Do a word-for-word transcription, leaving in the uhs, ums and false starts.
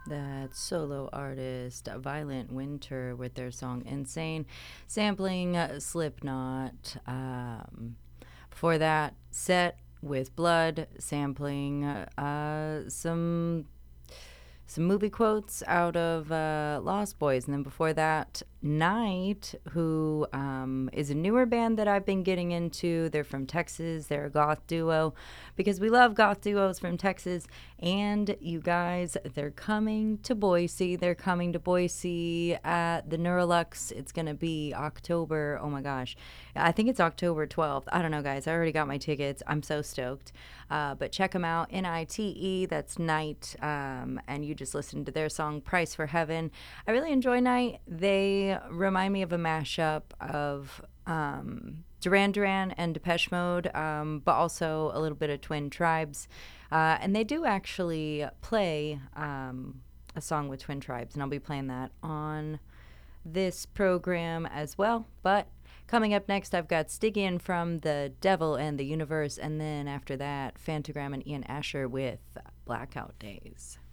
That solo artist Violent Winter with their song Insane, sampling uh, Slipknot. Um, before that, Set with Blood, sampling uh, some some movie quotes out of uh, Lost Boys. And then before that, Night, who um, is a newer band that I've been getting into. They're from Texas. They're a goth duo because we love goth duos from Texas. And you guys, they're coming to Boise. They're coming to Boise at the Neurolux. It's going to be October. Oh my gosh. I think it's October twelfth. I don't know, guys. I already got my tickets. I'm so stoked. Uh, but check them out. N I T E, that's Night. Um, and you just listened to their song Price for Heaven. I really enjoy Night. They remind me of a mashup of um, Duran Duran and Depeche Mode, um, but also a little bit of Twin Tribes. Uh, and they do actually play um, a song with Twin Tribes, and I'll be playing that on this program as well. But coming up next, I've got Stygian from The Devil and the Universe, and then after that, Phantogram and Ian Asher with Blackout Days.